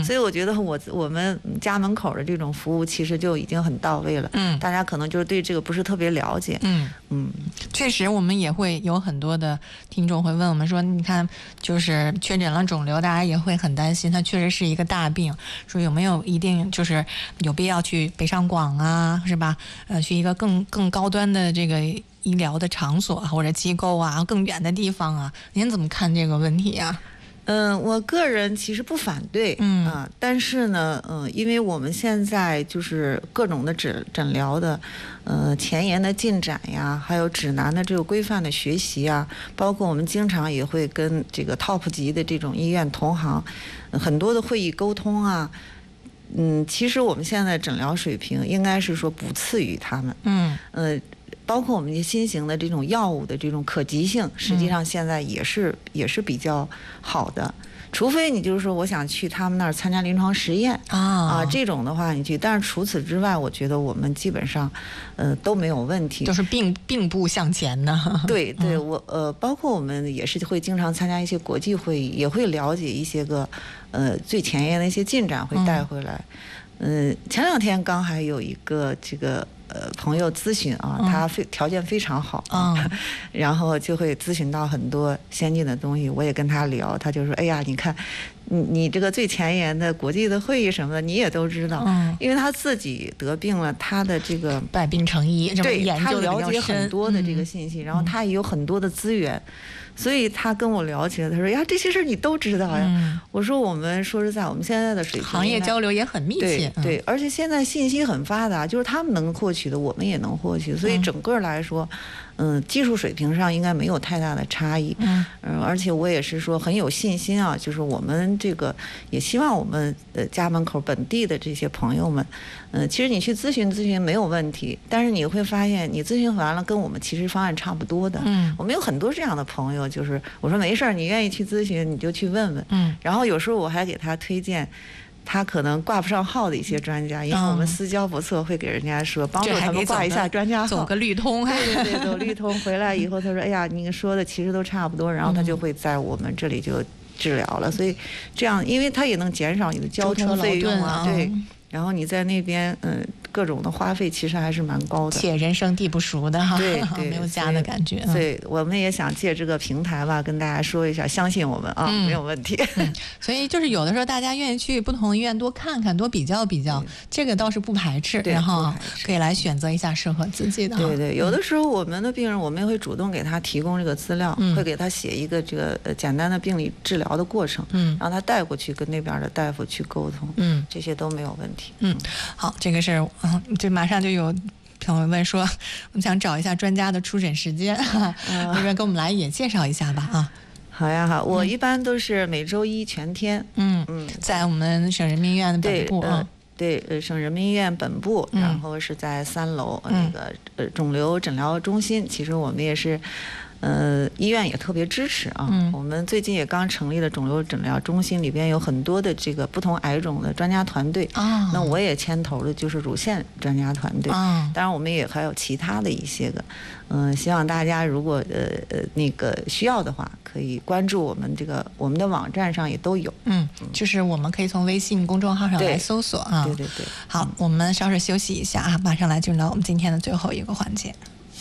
所以我觉得我们家门口的这种服务其实就已经很到位了。大家可能就是对这个不是特别了解。 确实，我们也会有很多的听众会问我们说，你看，就是确诊了肿瘤，大家也会很担心，它确实是一个大病，说有没有一定就是有必要去北上广啊，是吧？去一个更高端的这个医疗的场所或者机构啊，更远的地方啊，您怎么看这个问题啊？ 我个人其实不反对，但是呢，因为我们现在就是各种的诊疗的，前沿的进展呀，还有指南的这个规范的学习啊，包括我们经常也会跟这个 top 级的这种医院同行，很多的会议沟通啊。其实我们现在诊疗水平应该是说不次于他们，包括我们新型的这种药物的这种可及性，实际上现在也是比较好的。除非你就是说我想去他们那儿参加临床实验这种的话你去，但是除此之外，我觉得我们基本上都没有问题， 就是并步向前呢。 对，我包括我们也是会经常参加一些国际会议，也会了解一些个最前沿的一些进展会带回来。前2天刚还有一个这个朋友咨询他条件非常好然后就会咨询到很多先进的东西，我也跟他聊，他就说哎呀，你看你这个最前沿的国际的会议什么的你也都知道，因为他自己得病了，他的这个百病成医， 对， 研究他了解很多的这个信息，然后他也有很多的资源，所以他跟我聊起来，他说呀，这些事儿你都知道呀。我说我们说实在，我们现在的水平行业交流也很密切， 对，而且现在信息很发达，就是他们能获取的我们也能获取，所以整个来说技术水平上应该没有太大的差异。而且我也是说很有信心啊，就是我们这个也希望我们家门口本地的这些朋友们，其实你去咨询没有问题，但是你会发现你咨询完了跟我们其实方案差不多的。我们有很多这样的朋友，就是我说没事儿，你愿意去咨询你就去问问。然后有时候我还给他推荐他可能挂不上号的一些专家，因为我们私交不错，会给人家说帮助他们挂一下专家号， 走个绿通。 对，走绿通回来以后，他说哎呀，你说的其实都差不多，然后他就会在我们这里就治疗了。所以这样，因为他也能减少你的交通费用啊，对。然后你在那边各种的花费其实还是蛮高的， 且人生地不熟的哈， 对， 没有家的感觉。 所以我们也想借这个平台吧，跟大家说一下，相信我们啊，没有问题。 所以就是有的时候大家愿意去不同医院多看看，多比较比较，这个倒是不排斥，然后可以来选择一下适合自己的。 对，有的时候我们的病人，我们也会主动给他提供这个资料，会给他写一个这个简单的病理治疗的过程，让他带过去跟那边的大夫去沟通，这些都没有问题。 好，这个是这马上就有朋友问说，我们想找一下专家的出诊时间，这边跟我们来也介绍一下吧啊。 好呀，好，我一般都是每周一全天， 在我们省人民医院的本部对，省人民医院本部，然后是在3楼那个肿瘤诊疗中心，其实我们也是。医院也特别支持啊。我们最近也刚成立了肿瘤诊疗中心，里边有很多的这个不同癌种的专家团队。那我也牵头的就是乳腺专家团队。当然我们也还有其他的一些个。希望大家如果那个需要的话，可以关注我们我们的网站上也都有。 就是我们可以从微信公众号上来搜索啊。 对。 好，我们稍事休息一下啊，马上来进入到我们今天的最后一个环节。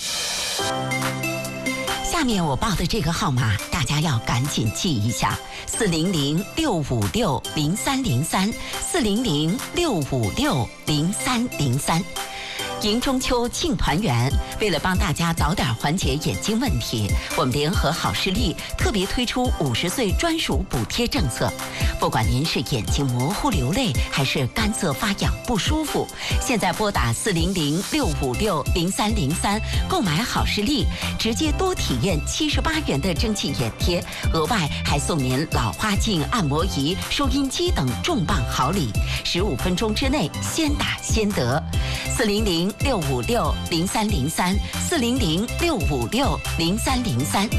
下面我报的这个号码，大家要赶紧记一下：400-656-0303，400-656-0303。迎中秋庆团圆，为了帮大家早点缓解眼睛问题，我们联合好视力特别推出50岁专属补贴政策。不管您是眼睛模糊流泪，还是干涩发痒不舒服，现在拨打400-656-0303购买好视力，直接多体验78元的蒸汽眼贴，额外还送您老花镜、按摩仪、收音机等重磅好礼，15分钟之内先打先得。400-656-0303，400-656-0303。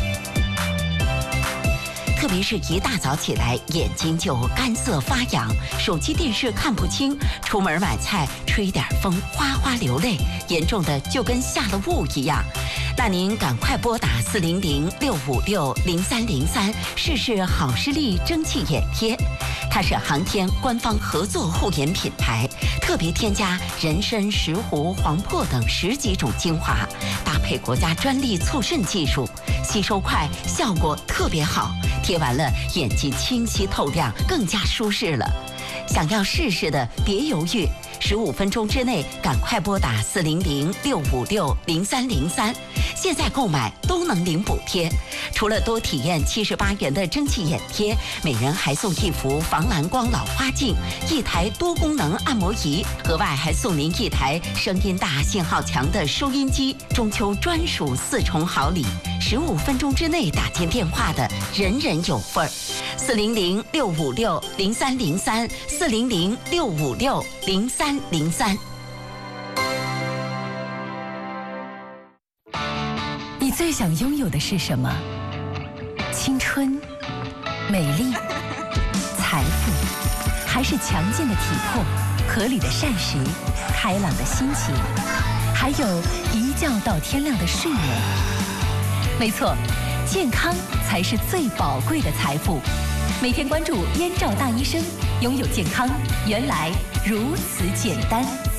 特别是一大早起来，眼睛就干涩发痒，手机电视看不清，出门买菜吹点风哗哗流泪，严重的就跟下了雾一样。那您赶快拨打400-656-0303，试试好视力蒸汽眼贴。 它是航天官方合作护眼品牌，特别添加人参、石斛、黄柏等10几种精华，搭配国家专利促渗技术，吸收快，效果特别好，贴完了眼睛清晰透亮，更加舒适了。想要试试的别犹豫，15分钟之内赶快拨打400-656-0303，现在购买都能领补贴。除了多体验78元的蒸汽眼贴，每人还送1幅防蓝光老花镜、1台多功能按摩仪，额外还送您1台声音大、信号强的收音机。中秋专属4重好礼，15分钟之内打进电话的人人有份儿。400-656-0303，400-656-0303。 你最想拥有的是什么？青春、美丽、财富，还是强劲的体魄、合理的膳食、开朗的心情，还有一觉到天亮的睡眠？没错，健康才是最宝贵的财富。每天关注燕赵大医生，拥有健康原来如此简单。